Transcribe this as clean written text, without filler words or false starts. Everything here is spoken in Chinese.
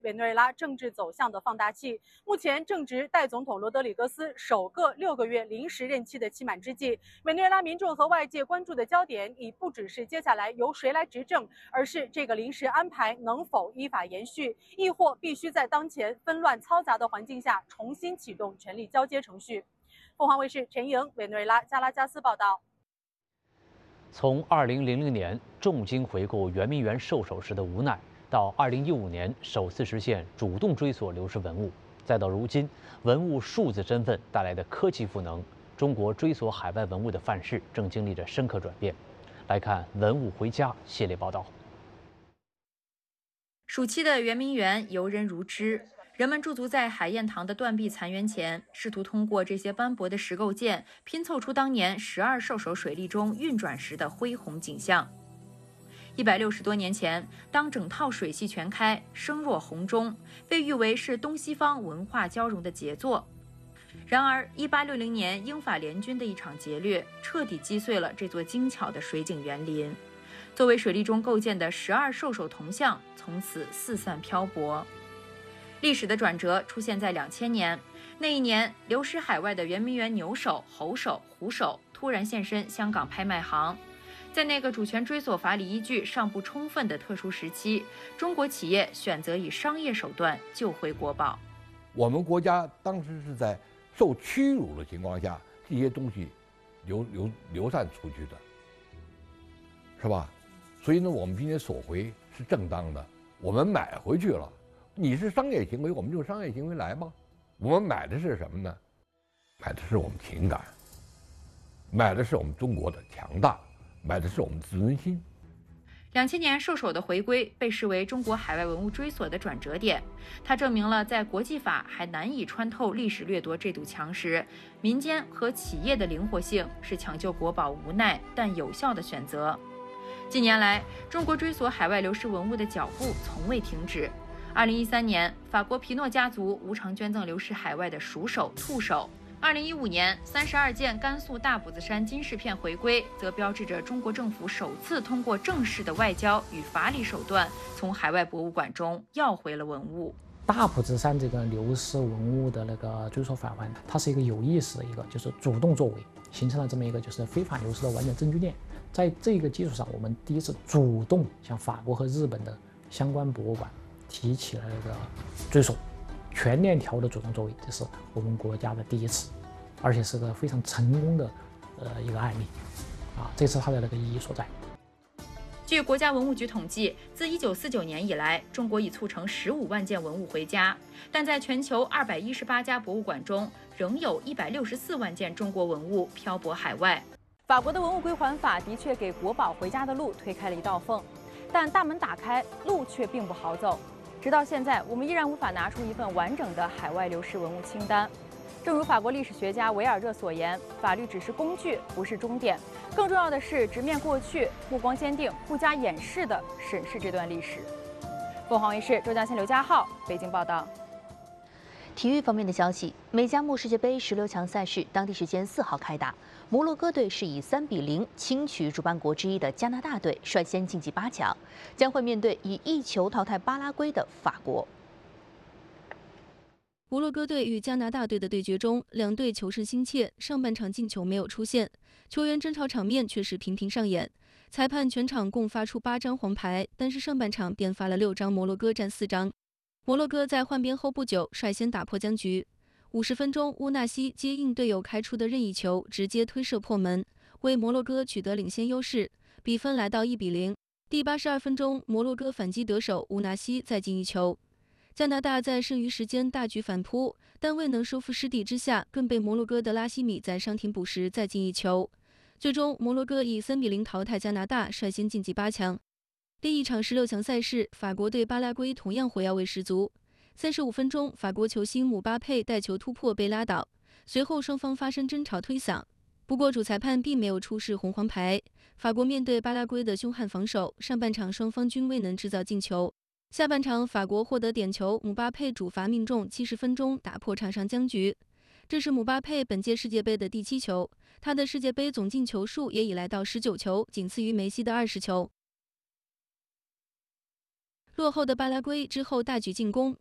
委内瑞拉政治走向的放大器。目前正值代总统罗德里戈斯首个6个月临时任期的期满之际，委内瑞拉民众和外界关注的焦点已不只是接下来由谁来执政，而是这个临时安排能否依法延续，亦或必须在当前纷乱嘈杂的环境下重新启动权力交接程序。凤凰卫视陈莹，委内瑞拉加拉加斯报道。 从2000年重金回购圆明园兽首时的无奈，到2015年首次实现主动追索流失文物，再到如今文物数字身份带来的科技赋能，中国追索海外文物的范式正经历着深刻转变。来看《文物回家》系列报道。 暑期的圆明园游人如织，人们驻足在海晏堂的断壁残垣前，试图通过这些斑驳的石构件拼凑出当年12兽首水砾中运转时的恢宏景象。160多年前，当整套水系全开，声若洪钟，被誉为是东西方文化交融的杰作。然而，1860年英法联军的一场劫掠，彻底击碎了这座精巧的水景园林。作为水砾中构建的12兽首铜像，从此四散漂泊。历史的转折出现在2000年，那一年，流失海外的圆明园牛首、猴首、虎首突然现身香港拍卖行。在那个主权追索法理依据尚不充分的特殊时期，中国企业选择以商业手段救回国宝。 我们国家当时是在受屈辱的情况下，这些东西流散出去的，是吧？所以呢，我们今天索回是正当的，我们买回去了。你是商业行为，我们就商业行为来吧。我们买的是什么呢？买的是我们情感，买的是我们中国的强大，买的是我们自尊心。 2000年兽首的回归被视为中国海外文物追索的转折点，它证明了在国际法还难以穿透历史掠夺这堵墙时，民间和企业的灵活性是抢救国宝无奈但有效的选择。近年来，中国追索海外流失文物的脚步从未停止。2013年，法国皮诺家族无偿捐赠流失海外的鼠首、兔首。2015年，32件甘肃大埔子山金饰片回归，则标志着中国政府首次通过正式的外交与法理手段，从海外博物馆中要回了文物。 大埔子山这个流失文物的那个追索返还，它是一个有意识的一个，就是主动作为，形成了这么一个就是非法流失的完整证据链。在这个基础上，我们第一次主动向法国和日本的相关博物馆提起了那个追索，全链条的主动作为，这是我们国家的第一次，而且是个非常成功的一个案例，这是它的那个意义所在。 据国家文物局统计，自1949年以来，中国已促成15万件文物回家，但在全球218家博物馆中，仍有164万件中国文物漂泊海外。 法国的文物归还法的确给国宝回家的路推开了一道缝，但大门打开，路却并不好走。直到现在，我们依然无法拿出一份完整的海外流失文物清单。正如法国历史学家维尔热所言，法律只是工具，不是终点。更重要的是直面过去，目光坚定，不加掩饰地审视这段历史。凤凰卫视浙江线刘佳浩北京报道。 体育方面的消息，美加墨世界杯16强赛事当地时间4号开打，摩洛哥队是以3-0轻取主办国之一的加拿大队，率先晋级8强，将会面对以1球淘汰巴拉圭的法国。 摩洛哥队与加拿大队的对决中，两队求胜心切，上半场进球没有出现，球员争吵场面却是频频上演。裁判全场共发出8张黄牌，但是上半场便发了6张，摩洛哥占4张。摩洛哥在换边后不久率先打破僵局。50分钟，乌纳西接应队友开出的任意球，直接推射破门，为摩洛哥取得领先优势，比分来到1-0。第82分钟，摩洛哥反击得手，乌纳西再进一球。加拿大在剩余时间大举反扑，但未能收复失地之下，更被摩洛哥的拉希米在伤停补时再进一球。最终，摩洛哥以3-0淘汰加拿大，率先晋级8强。另一场16强赛事，法国对巴拉圭同样火药味十足。35分钟，法国球星姆巴佩带球突破被拉倒，随后双方发生争吵推搡。不过主裁判并没有出示红黄牌。法国面对巴拉圭的凶悍防守，上半场双方均未能制造进球。下半场法国获得点球，姆巴佩主罚命中，70分钟打破场上僵局。这是姆巴佩本届世界杯的第7球，他的世界杯总进球数也已来到19球，仅次于梅西的20球。 落后的巴拉圭之后大举进攻，